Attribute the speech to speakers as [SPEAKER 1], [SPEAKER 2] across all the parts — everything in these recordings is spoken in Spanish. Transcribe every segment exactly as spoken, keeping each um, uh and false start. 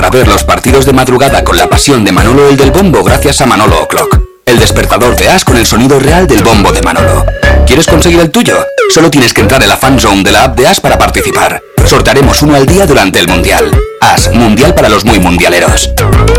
[SPEAKER 1] para ver los partidos de madrugada con la pasión de Manolo el del bombo gracias a Manolo O'Clock. El despertador de As con el sonido real del bombo de Manolo. ¿Quieres conseguir el tuyo? Solo tienes que entrar en la fan zone de la app de As para participar. Sortearemos uno al día durante el Mundial. As, Mundial para los muy mundialeros.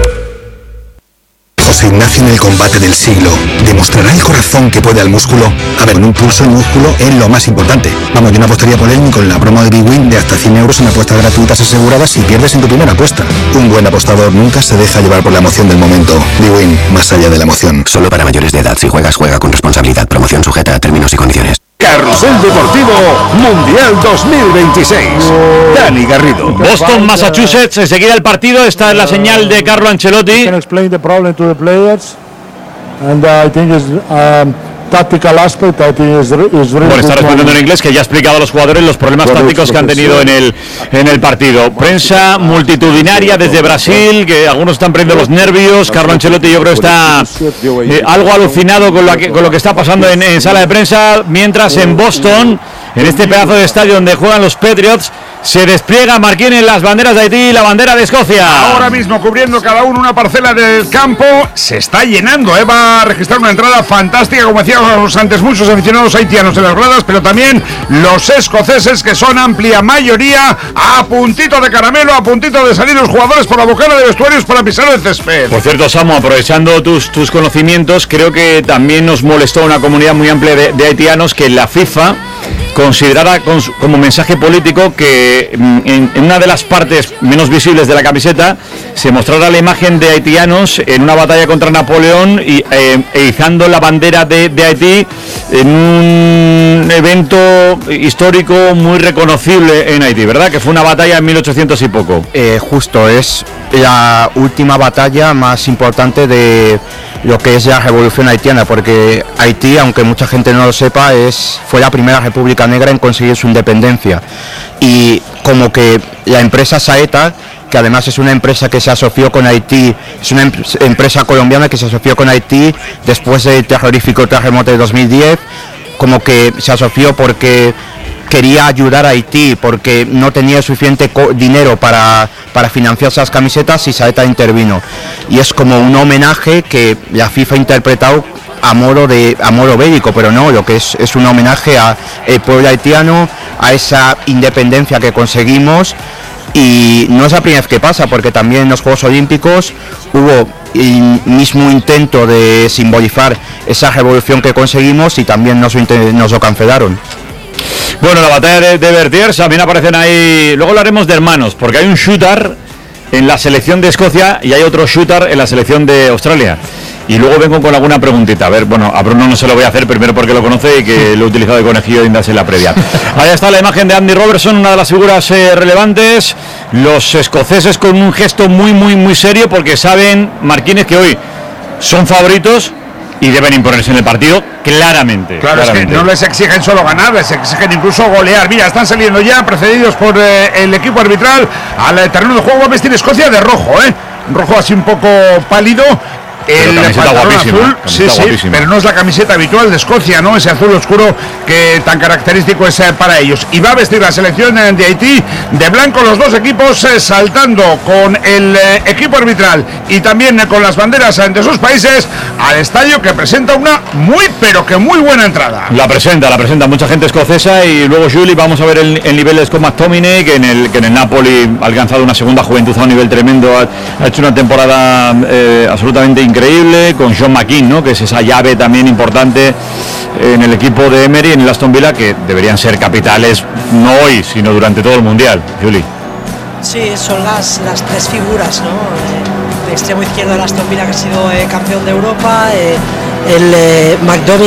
[SPEAKER 2] José Ignacio en el combate del siglo. ¿Demostrará el corazón que puede al músculo? A ver, en un pulso el músculo es lo más importante. Vamos, yo no apostaría por él ni con la promo de Big Win de hasta cien euros en apuestas gratuitas aseguradas si pierdes en tu primera apuesta. Un buen apostador nunca se deja llevar por la emoción del momento. Big Win, más allá de la emoción.
[SPEAKER 3] Solo para mayores de edad. Si juegas, juega con responsabilidad. Promoción sujeta a términos y condiciones.
[SPEAKER 4] Carrusel Deportivo Mundial dos mil veintiséis. Dani Garrido.
[SPEAKER 5] Boston, Massachusetts. Enseguida el partido. Esta es la señal de Carlo Ancelotti.
[SPEAKER 6] Can explain the problem to the players, and uh, I think it's um, tactical aspect. I think is is
[SPEAKER 5] Bueno, está respondiendo en inglés, que ya ha explicado a los jugadores los problemas tácticos que han tenido en el en el partido. Prensa multitudinaria desde Brasil, que algunos están perdiendo los nervios. Carlo Ancelotti, yo creo, está eh, algo alucinado con lo que con lo que está pasando en, en sala de prensa, mientras en Boston, en este pedazo de estadio donde juegan los Patriots, se despliega, Marquín, las banderas de Haití y la bandera de Escocia.
[SPEAKER 7] Ahora mismo cubriendo cada uno una parcela del campo. Se está llenando, ¿eh? Va a registrar una entrada fantástica, como decíamos antes, muchos aficionados haitianos en las gradas, pero también los escoceses, que son amplia mayoría, a puntito de caramelo, a puntito de salir los jugadores por la bocana de vestuarios para pisar el césped.
[SPEAKER 5] Por cierto, Samu, aprovechando tus, tus conocimientos, creo que también nos molestó una comunidad muy amplia de, de haitianos que la FIFA considerara con, como mensaje político que en, en una de las partes menos visibles de la camiseta se mostrara la imagen de haitianos en una batalla contra Napoleón y eh, e izando la bandera de, de Haití en un evento histórico muy reconocible en Haití, ¿verdad? Que fue una batalla en mil ochocientos y poco.
[SPEAKER 8] Eh, justo, es la última batalla más importante de lo que es la revolución haitiana, porque Haití, aunque mucha gente no lo sepa, es fue la primera república negra en conseguir su independencia, y como que la empresa Saeta, que además es una empresa que se asoció con Haití, es una em- empresa colombiana que se asoció con Haití después del terrorífico terremoto de dos mil diez, como que se asoció porque quería ayudar a Haití, porque no tenía suficiente co- dinero para, para financiar esas camisetas, y Saeta intervino. Y es como un homenaje que la FIFA ha interpretado a modo de a modo bélico, pero no, lo que es es un homenaje al pueblo haitiano, a esa independencia que conseguimos. Y no es la primera vez que pasa, porque también en los Juegos Olímpicos hubo el mismo intento de simbolizar esa revolución que conseguimos, y también nos, nos lo cancelaron.
[SPEAKER 5] Bueno, la batalla de, de Vertiers también aparecen ahí. Luego hablaremos de hermanos, porque hay un shooter en la selección de Escocia y hay otro shooter en la selección de Australia. Y luego vengo con alguna preguntita. A ver, bueno, a Bruno no se lo voy a hacer, primero porque lo conoce y que lo he utilizado de conejillo de Indias en la previa. Ahí está la imagen de Andy Robertson, una de las figuras eh, relevantes. Los escoceses con un gesto muy, muy, muy serio, porque saben, Marquínez, que hoy son favoritos y deben imponerse en el partido claramente.
[SPEAKER 7] Claro,
[SPEAKER 5] claramente.
[SPEAKER 7] Es que no les exigen solo ganar, les exigen incluso golear. Mira, están saliendo ya, precedidos por eh, el equipo arbitral, al terreno de juego. Va a vestir Escocia de rojo, ¿eh? Rojo así un poco pálido. El
[SPEAKER 5] camiseta guapísima,
[SPEAKER 7] azul,
[SPEAKER 5] camiseta
[SPEAKER 7] sí, sí,
[SPEAKER 5] guapísima.
[SPEAKER 7] pero no es la camiseta habitual de Escocia, ¿no? Ese azul oscuro que tan característico es eh, para ellos. Y va a vestir la selección eh, de Haití de blanco, los dos equipos eh, saltando con el eh, equipo arbitral y también eh, con las banderas eh, de sus países al estadio, que presenta una muy, pero que muy buena entrada.
[SPEAKER 5] La presenta, la presenta mucha gente escocesa. Y luego, Juli, vamos a ver el, el nivel de Scott McTominay, que en el que en el Napoli ha alcanzado una segunda juventud a un nivel tremendo, ha, ha hecho una temporada eh, absolutamente increíble, con John McKean, ¿no? Que es esa llave también importante en el equipo de Emery, en el Aston Villa, que deberían ser capitales no hoy, sino durante todo el Mundial. Juli.
[SPEAKER 9] Sí, son las, las tres figuras, ¿no? Eh, de extremo izquierdo del Aston Villa, que ha sido eh, campeón de Europa, eh, el eh, McDominay